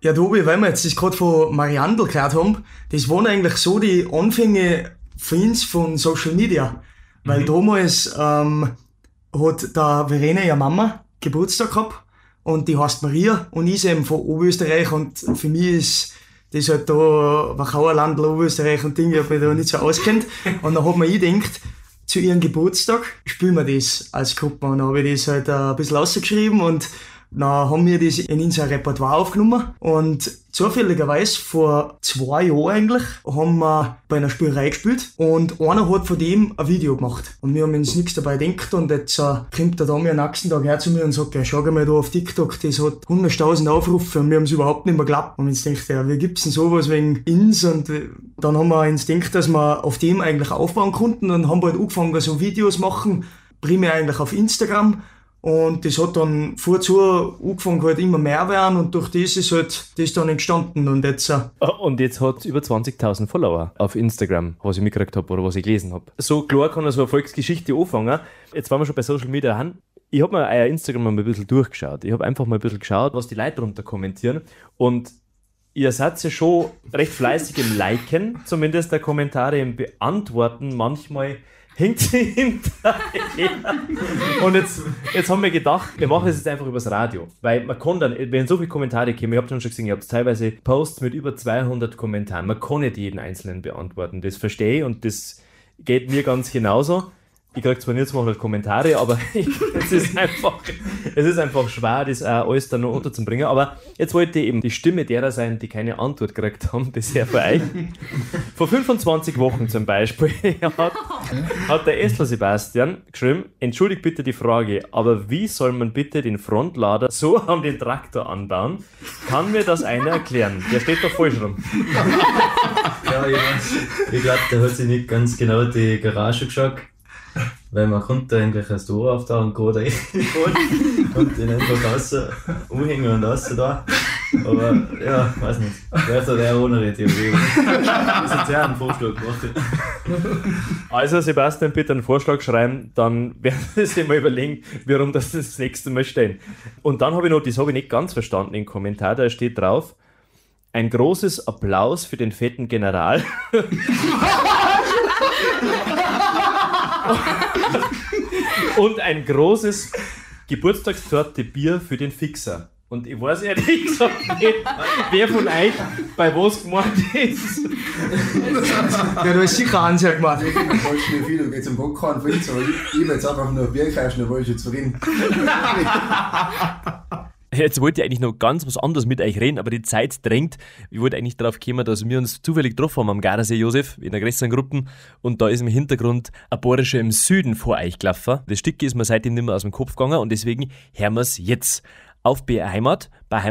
Ja, Tobi, weil wir jetzt das gerade von Mariandel gehört haben, das waren eigentlich so die Anfänge für uns von Social Media. Weil damals hat der Verena, ihre Mama, Geburtstag gehabt und die heißt Maria und ist eben von Oberösterreich und für mich ist das halt da Wachauerlandl, Oberösterreich und Dinge, ich hab mich da nicht so auskennt. Und dann hat man gedacht, zu ihrem Geburtstag spielen wir das als Gruppe und dann habe ich das halt ein bisschen rausgeschrieben und dann haben wir das in unser Repertoire aufgenommen und zufälligerweise vor 2 Jahren eigentlich haben wir bei einer Spielerei gespielt und einer hat von dem ein Video gemacht und wir haben uns nichts dabei gedacht und jetzt kommt der Dami am nächsten Tag her zu mir und sagt, ja, schau mal da auf TikTok, das hat 100.000 Aufrufe und wir haben es überhaupt nicht mehr geglaubt und uns denkt, ja, wie gibt's denn sowas wegen uns und dann haben wir uns gedacht, dass wir auf dem eigentlich aufbauen konnten und haben halt angefangen so Videos machen, primär eigentlich auf Instagram. Und das hat dann vorzu angefangen halt immer mehr werden und durch das ist halt das dann entstanden und jetzt... Und jetzt hat es über 20.000 Follower auf Instagram, was ich mitgekriegt habe oder was ich gelesen habe. So klar kann so eine Volksgeschichte anfangen. Jetzt waren wir schon bei Social Media haben. Ich habe mir euer Instagram mal ein bisschen durchgeschaut. Ich habe einfach mal ein bisschen geschaut, was die Leute darunter kommentieren und ihr seid ja schon recht fleißig im Liken, zumindest der Kommentare im Beantworten. Manchmal hinkt sie hinterher. Und jetzt haben wir gedacht, wir machen es jetzt einfach übers Radio. Weil man kann dann, wenn so viele Kommentare kommen, ich habe schon gesehen, ihr habt teilweise Posts mit über 200 Kommentaren. Man kann nicht jeden einzelnen beantworten. Das verstehe ich und das geht mir ganz genauso. Ich kriege zwar nicht so mal Kommentare, aber es ist einfach schwer, das auch alles dann noch unterzubringen. Aber jetzt wollte ich eben die Stimme derer sein, die keine Antwort gekriegt haben bisher für euch. Vor 25 Wochen zum Beispiel hat der Estler Sebastian geschrieben, entschuldigt bitte die Frage, aber wie soll man bitte den Frontlader so an den Traktor anbauen? Kann mir das einer erklären? Der steht doch falsch rum. Ja, ich glaube, der hat sich nicht ganz genau die Garage geschaut. Weil man konnte eigentlich ein Tor auf da und gerade reinfahren und den einfach raus umhängen und raus da. Aber ja, weiß nicht. Vielleicht hat er auch noch eine Theorie. Das hat ja einen Vorschlag gemacht. Also Sebastian, bitte einen Vorschlag schreiben, dann werden wir sich mal überlegen, warum das nächste Mal stehen. Und dann habe ich noch, das habe ich nicht ganz verstanden im Kommentar, da steht drauf, ein großes Applaus für den fetten General. Und ein großes Geburtstagstorte Bier für den Fixer. Und ich weiß ehrlich gesagt nicht, wer von euch bei was gemeint ist. Ja, du hast sicher einen sehr gemacht. Ich finde, falsch nicht viel, du gehst zum Bockkorn von uns, aber ich will jetzt einfach nur Bier kaufen, dann wollte ich jetzt reden. Jetzt wollte ich eigentlich noch ganz was anderes mit euch reden, aber die Zeit drängt. Ich wollte eigentlich darauf kommen, dass wir uns zufällig getroffen haben am Gardasee, Josef, in der größeren Gruppe. Und da ist im Hintergrund ein Bohrischer im Süden vor euch gelaufen. Das Stück ist mir seitdem nicht mehr aus dem Kopf gegangen und deswegen hören wir es jetzt auf BR Heimat bei Heimat.